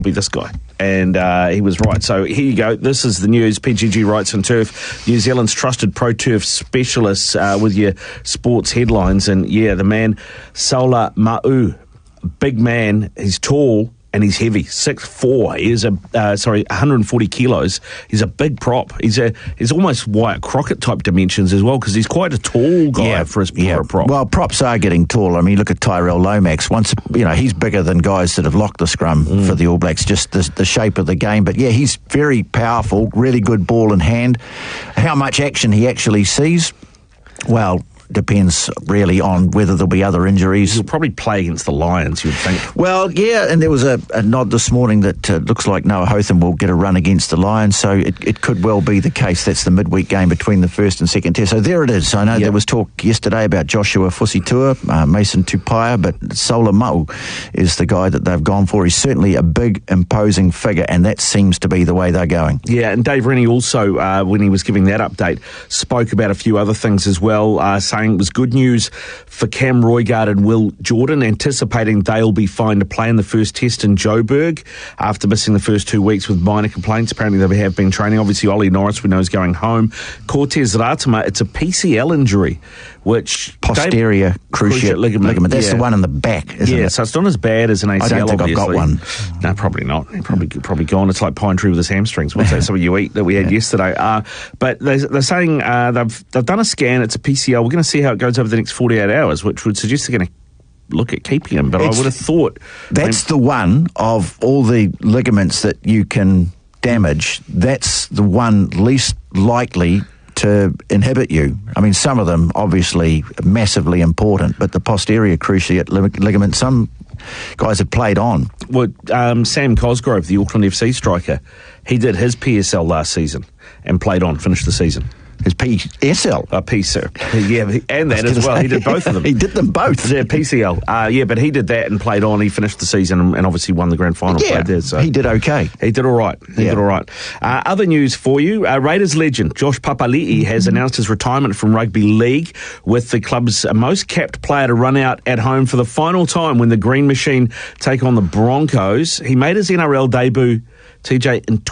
be this guy. And he was right. So here you go. This is the news. PGG Writes on Turf, New Zealand's trusted pro turf specialist with your sports headlines. And yeah, the man, Saula Ma'u, big man. He's tall and he's heavy, 6'4". He is 140 kilos. He's a big prop. He's almost Wyatt Crockett type dimensions as well, because he's quite a tall guy for a prop. Well, props are getting taller. I mean, look at Tyrell Lomax. He's bigger than guys that have locked the scrum for the All Blacks, just the shape of the game. But yeah, he's very powerful, really good ball in hand. How much action he actually sees, well, depends really on whether there'll be other injuries. He'll probably play against the Lions, you would think. Well, yeah, and there was a nod this morning that looks like Noah Hotham will get a run against the Lions, so it could well be the case. That's the midweek game between the first and second test. So there it is. I know there was talk yesterday about Joshua Fusitua, Mason Tupaia, but Saula Ma'u is the guy that they've gone for. He's certainly a big, imposing figure, and that seems to be the way they're going. Yeah, and Dave Rennie also, when he was giving that update, spoke about a few other things as well, saying it was good news for Cam Roigard and Will Jordan, anticipating they'll be fine to play in the first test in Joburg after missing the first 2 weeks with minor complaints. Apparently they have been training. Obviously Ollie Norris, we know, is going home. Cortez Ratama, it's a PCL injury, which posterior cruciate ligament. That's the one in the back, isn't it? So it's not as bad as an ACL. I don't think obviously. I've got one. No, probably not. Probably gone. It's like Pine Tree with his hamstrings. What's that? Something you eat that we had yesterday. But they're saying they've done a scan. It's a PCL. We're going to see how it goes over the next 48 hours, which would suggest they're going to look at keeping him. But I would have thought that's the one of all the ligaments that you can damage. That's the one least likely to inhibit you. I mean, some of them obviously massively important, but the posterior cruciate ligament, some guys have played on. Well, Sam Cosgrove, the Auckland FC striker, he did his PSL last season and played on, finished the season. His PSL? Yeah, and that as well. He did both of them. He did them both. Yeah, PCL. But he did that and played on. He finished the season and obviously won the grand final. Yeah, there, so. He did okay. He did all right. Did all right. Other news for you. Raiders legend Josh Papali'i has announced his retirement from rugby league, with the club's most capped player to run out at home for the final time when the Green Machine take on the Broncos. He made his NRL debut, TJ, in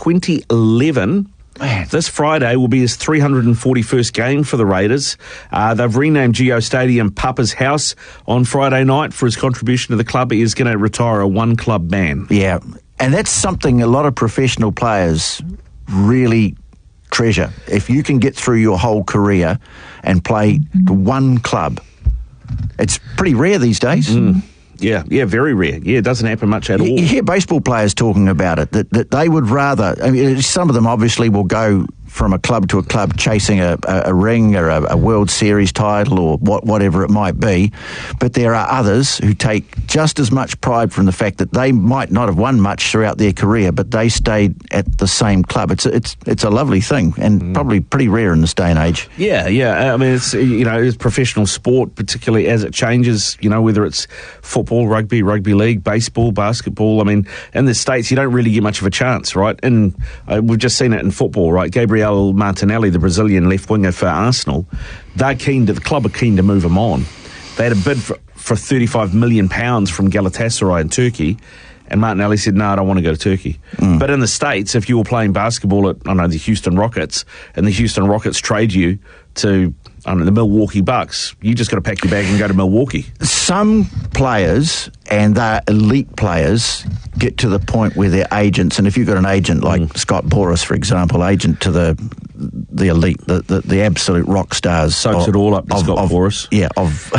2011. Man. This Friday will be his 341st game for the Raiders. They've renamed Geo Stadium Papa's House on Friday night for his contribution to the club. He is going to retire a one-club man. Yeah, and that's something a lot of professional players really treasure. If you can get through your whole career and play to one club, it's pretty rare these days. Yeah, very rare. Yeah, it doesn't happen much at all. You hear baseball players talking about it, that they would rather, I mean, some of them obviously will go from a club to a club chasing a ring or a World Series title or whatever it might be, but there are others who take just as much pride from the fact that they might not have won much throughout their career, but they stayed at the same club. It's a lovely thing, and probably pretty rare in this day and age. Yeah. I mean, it's professional sport, particularly as it changes. Whether it's football, rugby league, baseball, basketball. I mean, in the States, you don't really get much of a chance, right? And we've just seen it in football, right? Gabriel Martinelli, the Brazilian left winger for Arsenal, the club are keen to move him on. They had a bid for £35 million from Galatasaray in Turkey, and Martinelli said, no, I don't want to go to Turkey. But in the States, if you were playing basketball at, the Houston Rockets, and the Houston Rockets trade you to, the Milwaukee Bucks, you just got to pack your bag and go to Milwaukee. Some players, and they're elite players, get to the point where they're agents, and if you've got an agent like Scott Boras, for example, agent to the elite, the absolute rock stars. Soaks it all up to Scott Boras. Yeah,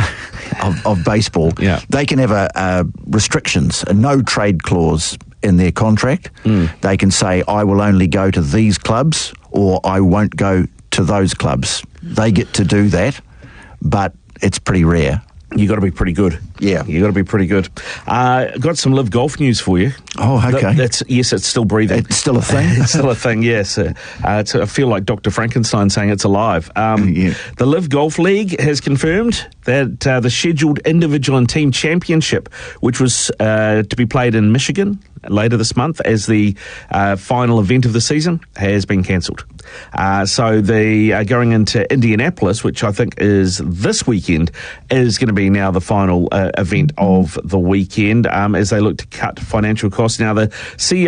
of baseball. Yeah. They can have restrictions, a no trade clause in their contract. They can say, I will only go to these clubs, or I won't go to those clubs. They get to do that, but it's pretty rare. You got to be pretty good. Yeah. You got to be pretty good. Got some live golf news for you. Oh, okay. Yes, it's still breathing. It's still a thing? It's still a thing, yes. I feel like Dr. Frankenstein saying it's alive. The Live Golf League has confirmed that the scheduled individual and team championship, which was to be played in Michigan later this month as the final event of the season, has been cancelled. So they are going into Indianapolis, which I think is this weekend, is going to be now the final event of the weekend as they look to cut financial costs. Now, the CEO